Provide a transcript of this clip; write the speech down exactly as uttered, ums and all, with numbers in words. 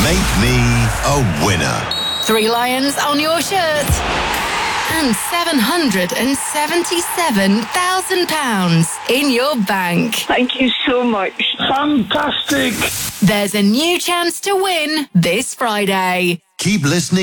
Make me a winner. Three lions on your shirt. And seven hundred seventy-seven thousand pounds in your bank. Thank you so much. Fantastic. There's a new chance to win this Friday. Keep listening.